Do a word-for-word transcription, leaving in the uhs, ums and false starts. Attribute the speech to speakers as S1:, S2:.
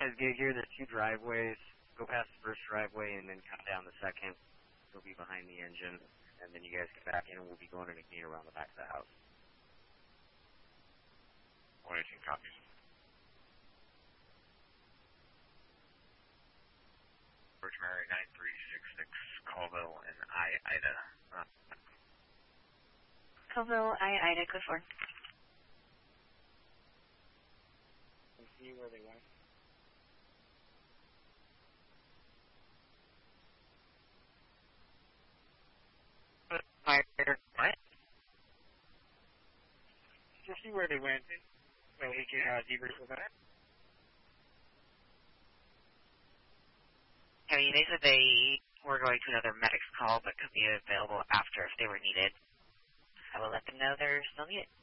S1: Guys, get here, there's two driveways. Go past the first driveway and then come down the second. It'll be behind the engine. And then you guys get back in and we'll be going in a gate around the back of the house.
S2: one eighteen copies. George Mary nine three six six, Colville and I, Ida. Uh,
S3: Colville, I, Ida, go for.
S1: And see where they went.
S2: Fire. What?
S1: Just see where they went. So we can uh, debrief with that.
S3: I mean, they said they were going to another medics call, but could be available after if they were needed. I will let them know they're still needed.